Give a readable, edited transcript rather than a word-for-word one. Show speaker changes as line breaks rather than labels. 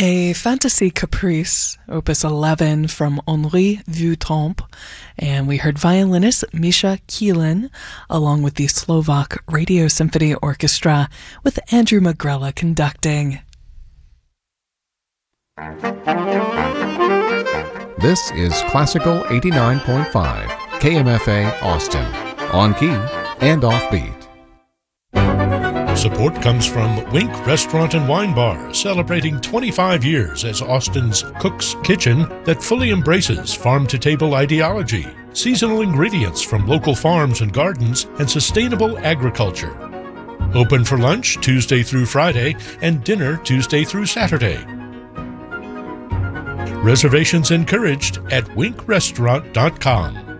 A fantasy caprice, opus 11 from Henri Vieuxtemps, and we heard violinist Misha Kielin along with the Slovak Radio Symphony Orchestra with Andrew Magrella conducting.
This is Classical 89.5, KMFA Austin, on key and offbeat.
Support comes from Wink Restaurant and Wine Bar, celebrating 25 years as Austin's Cook's Kitchen that fully embraces farm-to-table ideology, seasonal ingredients from local farms and gardens, and sustainable agriculture. Open for lunch Tuesday through Friday and dinner Tuesday through Saturday. Reservations encouraged at winkrestaurant.com.